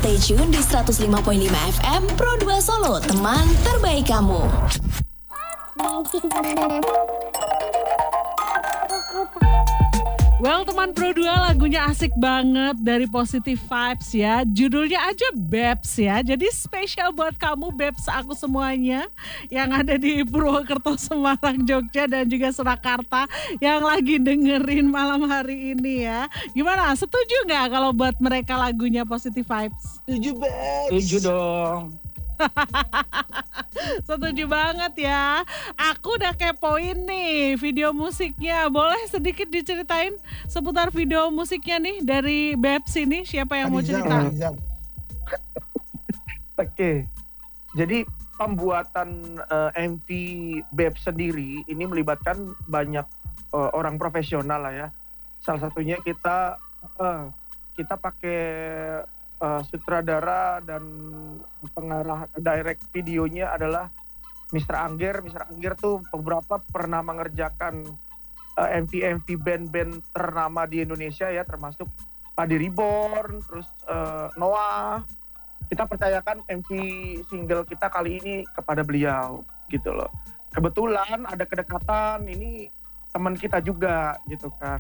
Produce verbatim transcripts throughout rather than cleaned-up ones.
Stay tune di seratus lima koma lima F M Pro dua Solo, teman terbaik kamu. Well, teman Pro dua, lagunya asik banget dari Positive Vibes ya. Judulnya aja Babes ya. Jadi spesial buat kamu Babes aku semuanya yang ada di Purwokerto, Semarang, Jogja dan juga Surakarta yang lagi dengerin malam hari ini ya. Gimana? Setuju nggak kalau buat mereka lagunya Positive Vibes? Setuju, Babes. Setuju dong. Setuju banget ya. Aku udah kepoin nih video musiknya. Boleh sedikit diceritain seputar video musiknya nih dari Babes ini? Siapa yang mau cerita? Oke. Jadi pembuatan uh, M V Babes sendiri ini melibatkan banyak uh, orang profesional lah ya. Salah satunya kita uh, kita pakai Uh, sutradara dan pengarah direct videonya adalah mister Angger. mister Angger tuh beberapa pernah mengerjakan uh, M V M V band-band ternama di Indonesia ya, termasuk Padi Reborn, terus uh, Noah. Kita percayakan M V single kita kali ini kepada beliau gitu loh. Kebetulan ada kedekatan, ini teman kita juga gitu kan.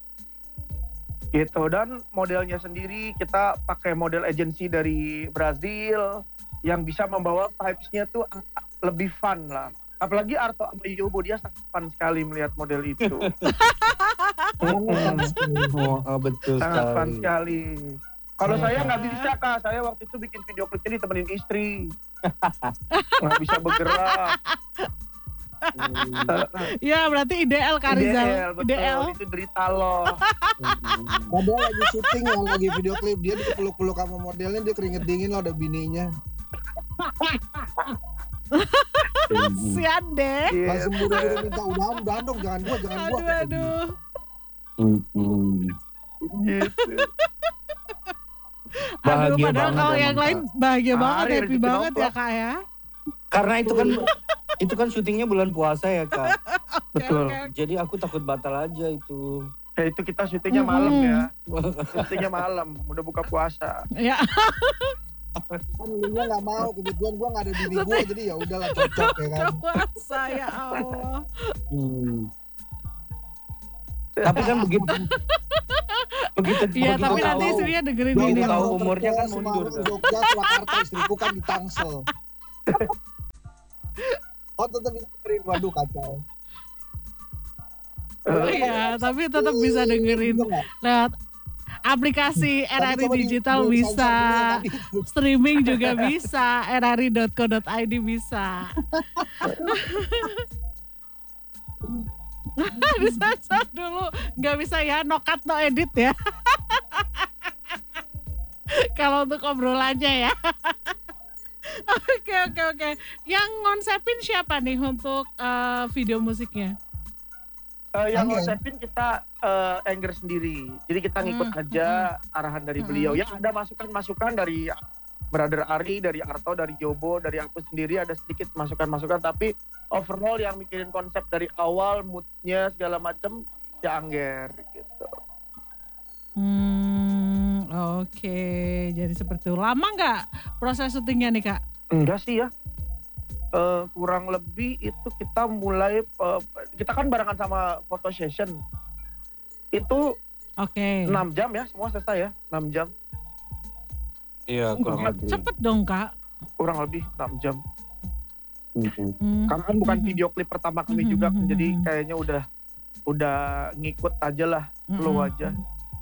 Gitu, dan modelnya sendiri kita pakai model agency dari Brazil yang bisa membawa vibes-nya tuh lebih fun lah. Apalagi Arto sama Yobo, dia sangat fun sekali melihat model itu. Oh, betul sangat sekali. fun sekali. Kalau saya nggak bisa Kak, saya waktu itu bikin video klipnya ditemenin istri. Nggak bisa bergerak. Ya berarti ideal Kak Rizal. Ideal, betul. Itu derita loh. Ada lagi syuting yang lagi video klip, dia dipeluk-peluk sama modelnya, dia keringet dingin loh, ada bininya. Sian deh. Langsung buru-buru minta udahan, udahan dong, jangan gua, jangan gua. Aduh, aduh. Gitu. Aduh, Bahagia padahal banget kalau emang, yang lain Kak. bahagia banget, Hari happy rezeki banget ya nongkrong. Kak ya. Karena itu kan itu kan syutingnya bulan puasa ya Kak. Betul. Oke, oke. Jadi aku takut batal aja itu. Ya itu kita syutingnya malam Mm-hmm. ya. Syutingnya malam, udah buka puasa. Ya. Kan lu nggak mau, kebetulan gua nggak ada bini gua, jadi ya udahlah cocok ya kan. Puasa ya Allah. Hmm. Tapi kan begitu begitu Iya, begitu tapi tahu, nanti istrinya dengerin Begitu ini. tahu Kalau umurnya kan Semarang, mundur, kan? Jogja, Surakarta, istriku kan di Tangsel. Oh tetap bisa dengerin, waduh kacau. Oh iya, tapi tetap bisa dengerin lewat aplikasi R R I coba di- Digital di- bisa, tadi. streaming juga bisa, r r i dot co dot i d bisa. Disensor dulu, nggak bisa ya, no cut no edit ya. Kalau untuk obrolannya ya. Oke oke oke. Yang ngonsepin siapa nih untuk uh, video musiknya? Uh, yang Angger. konsepin kita uh, Angger sendiri. Jadi kita ngikut Hmm, aja arahan dari Hmm. beliau. Yang ada masukan-masukan dari Brother Ari, dari Arto, dari Jobo, dari aku sendiri ada sedikit masukan-masukan. Tapi overall yang mikirin konsep dari awal, moodnya segala macem ya Angger gitu. Hmm, oke. Jadi seperti itu. Lama nggak proses syutingnya nih Kak? Enggak sih ya. Uh, kurang lebih itu kita mulai uh, kita kan barengan sama photo session. Itu Oke. enam jam ya, semua selesai ya, enam jam. Iya, kurang lebih. Cepet dong Kak. Kurang lebih enam jam. Mhm. Hmm. Karena kan bukan Mhm. video klip pertama kami Mhm, juga, mhm, jadi mhm. kayaknya udah udah ngikut aja lah, flow Mhm. aja.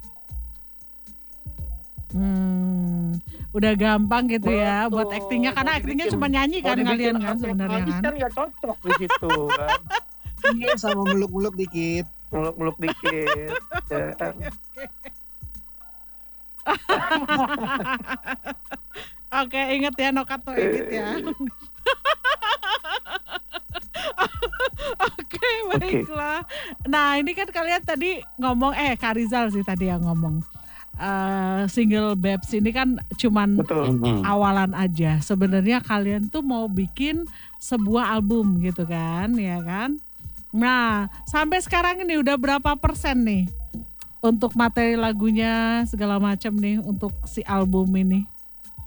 Hmm, udah gampang gitu ya Betul. buat aktingnya, karena Mau aktingnya dibikin- cuma nyanyi Mau kan dibikin kalian kan Arto sebenarnya nangis kan. kan nggak cocok di situ kan, Iya, sama meluk-meluk dikit. meluk-meluk dikit. Ya kan. Oke, inget ya, no cut no edit ya. Oke, baiklah. Nah, ini kan kalian tadi ngomong, eh Kak Rizal sih tadi yang ngomong. Eh, single Babes ini kan cuman Betul. Mhm. awalan aja. Sebenarnya kalian tuh mau bikin sebuah album gitu kan, ya kan? Nah, sampai sekarang ini udah berapa persen nih untuk materi lagunya segala macam nih untuk si album ini?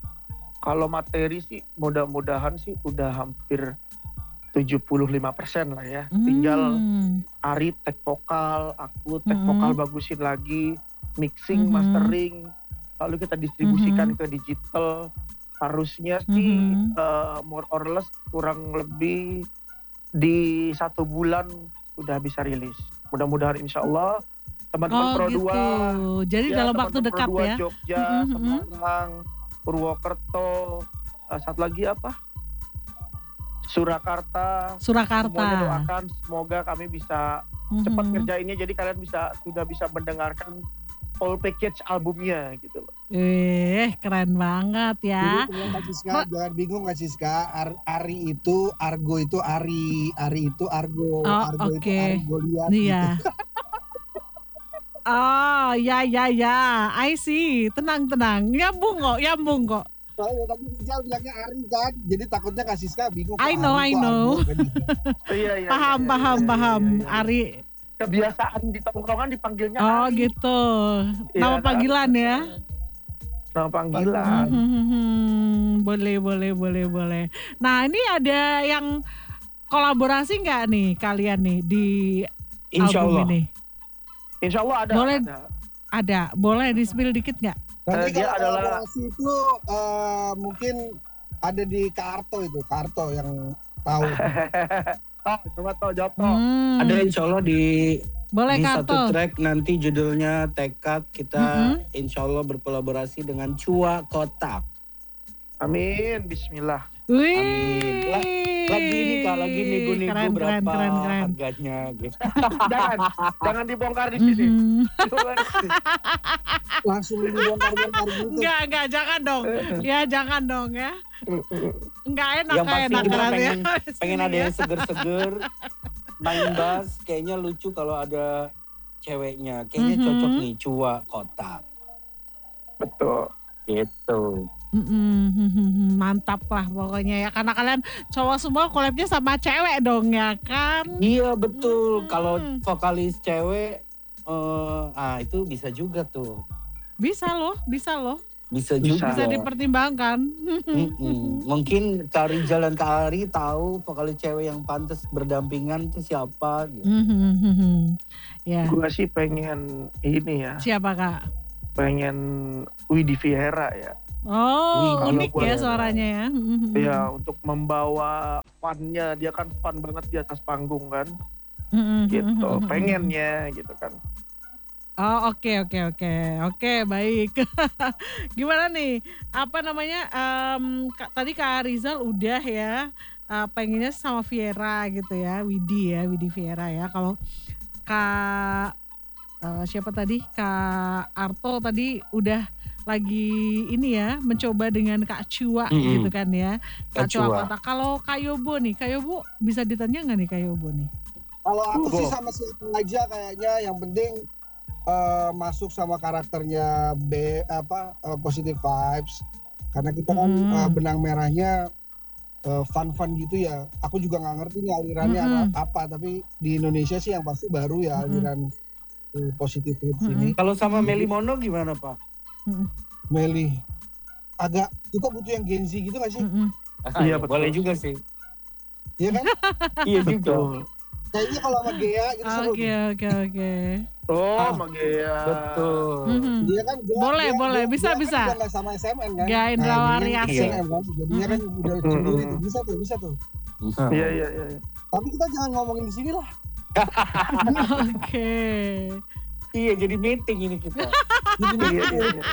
Kalau materi sih mudah-mudahan sih udah hampir tujuh puluh lima persen lah ya. Hmm. Tinggal Ari tag vokal, aku tag Mhm. vokal bagusin lagi, mixing, Mhm. mastering, lalu kita distribusikan Mhm. ke digital. Harusnya sih Mhm. uh, more or less kurang lebih di satu bulan sudah bisa rilis. Mudah-mudahan insya Allah teman-teman Oh Pro gitu. dua, Jadi ya, dalam waktu teman-teman dekat Pro dua, ya. Jogja, Mhm, mhm. Semarang, Purwokerto, uh, satu lagi apa? Surakarta. Semuanya Surakarta. doakan semoga kami bisa cepat Mhm. ngerjainnya, jadi kalian bisa sudah bisa mendengarkan full package albumnya gitu loh. Eh, keren banget ya. Jadi Kak Siska, jangan bingung Kak Siska. Ar- Ari itu Argo itu Ari, Ari itu Argo, Oh, Argo itu oke. Argo lihat. Iya. Gitu. Oh, ya ya ya. I see. Tenang tenang. Nyambung kok, nyambung kok. Soalnya tadi Rizal bilangnya Ari kan, jadi takutnya Kak Siska bingung. I kok know, Ari, I kok know. Argo, kan gitu. Iya, iya, Paham iya, paham iya, iya, paham. iya, iya. Ari. Kebiasaan di tongkrongan dipanggilnya Oh Ari. gitu. Iya, Nama kan? panggilan ya. Nama panggilan. Hmm, boleh boleh boleh boleh. Nah ini ada yang kolaborasi nggak nih kalian nih di Insya album Allah. ini? Insya Allah ada. Boleh. ada. Ada. Boleh di spill dikit nggak? Nanti Eh, dia kalau adalah- kolaborasi itu eh, mungkin ada di Karto itu, Karto yang tahu. Oh, coba tau jawab toh. Hmm, Ada insya Allah di boleh di Karto. satu track nanti judulnya Tekad, kita Mhm. insya Allah berkolaborasi dengan Cua Kotak. Amin, Bismillah. Wih. Amin. La- Lagi ini kak, lagi nego-nego Keren, berapa keren, keren, keren. harganya gitu. jangan, jangan dibongkar di sini. Mhm. Dibongkar di sini. Langsung dibongkar-bongkar gitu. Enggak, enggak, jangan dong. Ya, jangan dong ya. Enggak enak, Yang enggak pasti enak kita kan ya. pengen, pengen ada ya. yang seger-seger main bass, kayaknya lucu kalau ada ceweknya. Kayaknya Mhm. cocok nih Cua Kotak. Betul. Gitu. Mm-mm, mantap lah pokoknya ya, karena kalian cowok semua collabnya sama cewek dong ya kan. Iya betul. Hmm. Kalau vokalis cewek, eh, ah itu bisa juga tuh. Bisa loh, bisa loh, Bisa Bisa. juga. bisa dipertimbangkan. Mm-mm. Mungkin Kak Rizal dan Kak Ari tahu vokalis cewek yang pantas berdampingan itu siapa gitu. Ya, Gue sih pengen ini ya, siapa kak? pengen Widi Vieira ya. Oh, Wih, unik kalau ya gua- suaranya ya. Ya, untuk membawa fun-nya, dia kan fun banget di atas panggung kan. Gitu, pengennya gitu kan. Oh oke oke oke oke baik. Gimana nih? Apa namanya? em, Kak- tadi Kak Rizal udah ya eh, pengennya sama Viera gitu ya, Widi ya, Widi Viera ya. Kalau Kak eh, siapa tadi? Kak Arto tadi udah lagi ini ya mencoba dengan Kak Cua Mm-mm. gitu kan ya. Kak Kak Cua Cua. Kota. Kalau Kak Yobo nih, Kak Yobo bisa ditanya nggak nih Kak Yobo nih? Kalau aku Go. sih sama siapa aja kayaknya, yang penting eh, masuk sama karakternya B apa eh, positive vibes, karena kita kan Hmm. eh, benang merahnya eh, fun-fun gitu ya. Aku juga nggak ngerti nih alirannya Mm-mm. apa, apa, tapi di Indonesia sih yang pasti baru ya Mm-mm. aliran eh, positive vibes Mm-mm. ini. Kalau sama Meli Mono gimana Pak? Meli agak, kita butuh yang Gen Z gitu nggak sih? Mm-mm. Iya, Ya, betul. boleh juga sih. Iya kan? Iya juga. Betul. Kayaknya kalau sama Gea gitu seru. Oke oke oke. Oh, Ah, Magea. Betul. Mhm. Dia kan Gea, Boleh, Gea- boleh, Gea- bisa, Gea kan bisa. juga nggak sama S M N kan? Gea Indra Nah, Wari dia kan asik. S M N kan? Jadinya kan udah sendiri tuh. Bisa tuh, bisa tuh. Iya, iya, iya. iya. Tapi kita jangan ngomongin di sini lah. Oke. Iya jadi meeting ini kita. Jadi, Iya, iya, iya.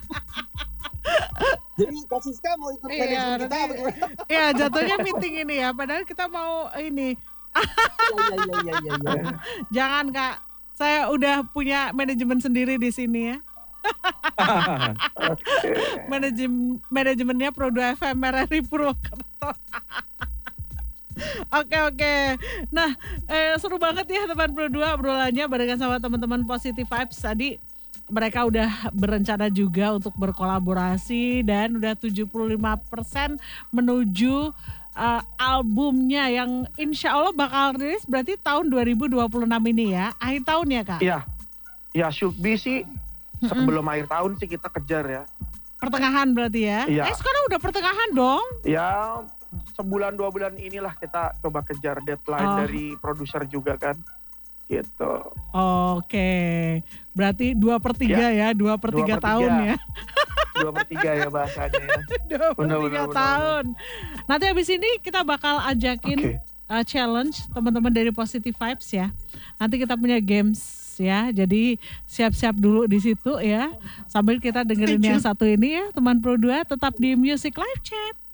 jadi Kak Siska mau ikut Iya, manajemen kita nanti- apa gimana? Ya jatuhnya meeting ini ya. Padahal kita mau ini. Iya, iya, iya, iya, iya. Jangan Kak. Saya udah punya manajemen sendiri di sini ya. Manajemen manajemennya Pro dua F M R R I Purwokerto. Oke oke. Nah eh, seru banget ya teman Pro dua obrolannya barengan sama teman-teman Positive Vibes tadi. Mereka udah berencana juga untuk berkolaborasi dan udah tujuh puluh lima persen menuju uh, albumnya yang insya Allah bakal rilis berarti tahun dua ribu dua puluh enam ini ya. Akhir tahun ya Kak? Iya. Ya, should be sih sebelum akhir tahun sih kita kejar ya. Pertengahan berarti ya? Iya. Eh sekarang udah pertengahan dong. Ya sebulan dua bulan inilah kita coba kejar deadline Oh. dari produser juga kan. Gitu. Oke, berarti dua per tiga ya, dua per Dua tiga per tahun tiga. ya. Dua per tiga ya bahasanya ya. Dua per Benar, tiga benar, tahun. Nanti habis ini kita bakal ajakin Oke. uh, challenge teman-teman dari Positive Vibes ya. Nanti kita punya games ya, jadi siap-siap dulu di situ ya. Sambil kita dengerin yang satu ini ya, teman Pro dua tetap di Music Live Chat.